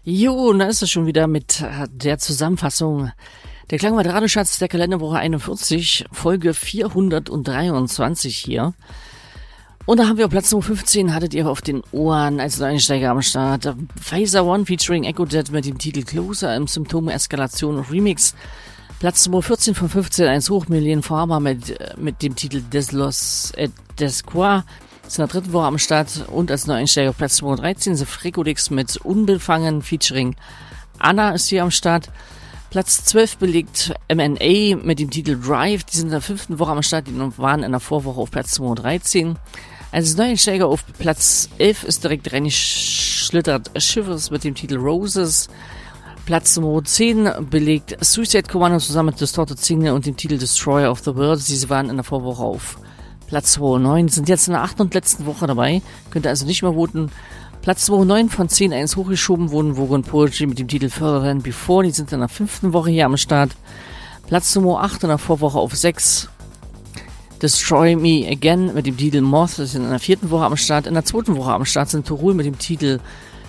Jo, und da ist es schon wieder mit der Zusammenfassung der Klangwald Radioschatz der Kalenderwoche 41, Folge 423 hier. Und da haben wir auf Platz Nummer 15, hattet ihr auf den Ohren als Einsteiger am Start. Phaser One featuring Echo Jet mit dem Titel Closer im Symptome Eskalation Remix. Platz Nummer 14 von 15, eins hoch, Milene Farmer mit dem Titel Des Los Desquar. Ist in der dritten Woche am Start. Und als Neueinsteiger auf Platz Nummer 13, The Frekodix mit Unbefangen featuring Anna ist hier am Start. Platz 12 belegt M&A mit dem Titel Drive. Die sind in der fünften Woche am Start. Die waren in der Vorwoche auf Platz Nummer 13. Als Neueinsteiger auf Platz 11 ist direkt reingeschlittert Shivers mit dem Titel Roses. Platz Nummer 10 belegt Suicide Commando zusammen mit Distorted Signal und dem Titel Destroyer of the World. Diese waren in der Vorwoche auf Platz 209, sind jetzt in der 8. und letzten Woche dabei. Könnt ihr also nicht mehr voten. Platz 209 von 10 eins hochgeschoben wurden Vogue Poetry mit dem Titel Further Than Before. Die sind in der 5. Woche hier am Start. Platz Nummer 8 in der Vorwoche auf 6. Destroy Me Again mit dem Titel Moth. Das sind in der 4. Woche am Start. In der 2. Woche am Start sind Torul mit dem Titel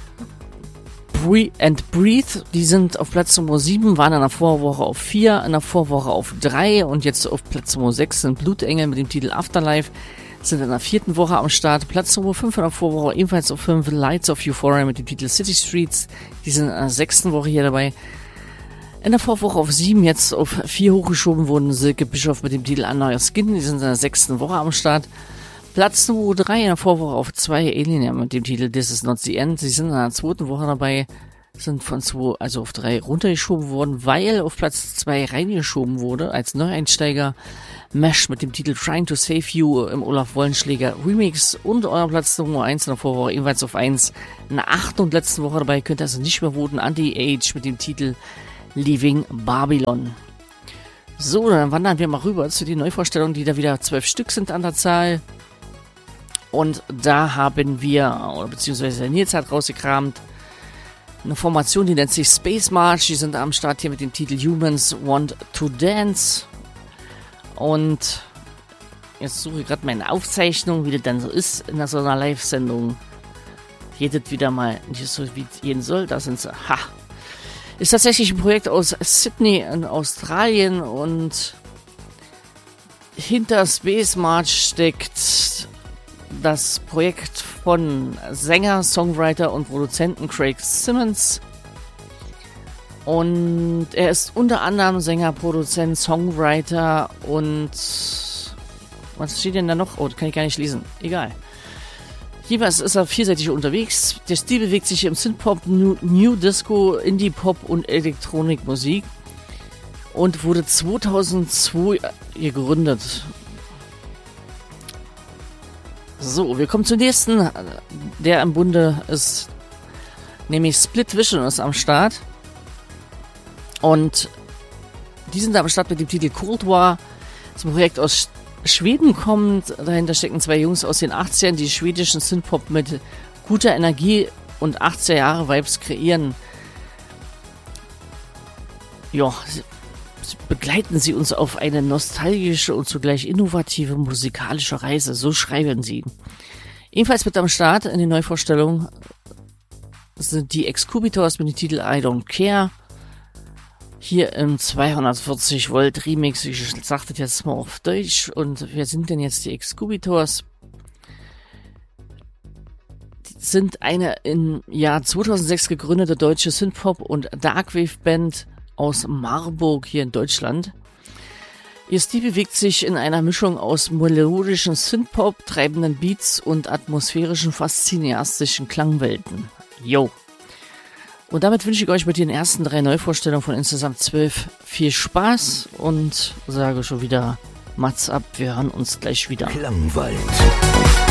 Breathe. Die sind auf Platz Nummer 7, waren in der Vorwoche auf 4, in der Vorwoche auf 3 und jetzt auf Platz Nummer 6 sind Blutengel mit dem Titel Afterlife. Sind in der 4. Woche am Start. Platz Nummer 5 in der Vorwoche ebenfalls auf 5, Lights of Euphoria mit dem Titel City Streets. Die sind in der 6. Woche hier dabei. In der Vorwoche auf 7, jetzt auf 4 hochgeschoben wurden Silke Bischof mit dem Titel Under Skin. Die sind in der 6. Woche am Start. Platz Nummer 3 in der Vorwoche auf 2, Alien mit dem Titel This Is Not the End. Sie sind in der 2. Woche dabei, sind von 2, also auf 3 runtergeschoben worden, weil auf Platz 2 reingeschoben wurde, als Neueinsteiger Mesh mit dem Titel Trying to Save You im Olaf Wollenschläger Remix und euer Platz Nummer 1 in der Vorwoche ebenfalls auf 1. In der 8. und letzten Woche dabei könnt ihr also nicht mehr voten, Anti-Age mit dem Titel Leaving Babylon. So, dann wandern wir mal rüber zu den Neuvorstellungen, die da wieder 12 Stück sind an der Zahl. Und da haben wir, oder beziehungsweise der Nils hat rausgekramt, eine Formation, die nennt sich Space March. Die sind am Start hier mit dem Titel Humans Want to Dance. Und jetzt suche ich gerade meine Aufzeichnung, wie das dann so ist in so einer Live-Sendung. Jedes wieder mal nicht so, wie es gehen soll. Da sind sie. Ha! Ist tatsächlich ein Projekt aus Sydney in Australien und hinter Space March steckt das Projekt von Sänger, Songwriter und Produzenten Craig Simmons. Und er ist unter anderem Sänger, Produzent, Songwriter und was steht denn da noch? Oh, das kann ich gar nicht lesen. Egal. Jeweils ist er vielseitig unterwegs. Der Stil bewegt sich im Synthpop, New Disco, Indie-Pop und Elektronikmusik und wurde 2002 gegründet. So, wir kommen zum nächsten, der im Bunde ist, nämlich Split Vision ist am Start. Und die sind am Start mit dem Titel Cold War. Das Projekt aus Schweden kommt, dahinter stecken 2 Jungs aus den 80ern, die schwedischen Synthpop mit guter Energie und 80er Jahre Vibes kreieren. Ja, begleiten sie uns auf eine nostalgische und zugleich innovative musikalische Reise, so schreiben sie. Ebenfalls mit am Start in den Neuvorstellungen sind die Excubitors mit dem Titel I Don't Care. Hier im 240 Volt Remix, ich sage das jetzt mal auf Deutsch. Und wer sind denn jetzt die Excubitors? Die sind eine im Jahr 2006 gegründete deutsche Synthpop- und Darkwave-Band aus Marburg hier in Deutschland. Ihr Stil bewegt sich in einer Mischung aus melodischen Synthpop, treibenden Beats und atmosphärischen, fast cineastischen Klangwelten. Yo! Und damit wünsche ich euch mit den ersten 3 Neuvorstellungen von insgesamt 12 viel Spaß und sage schon wieder Mats ab, wir hören uns gleich wieder. Klangwald.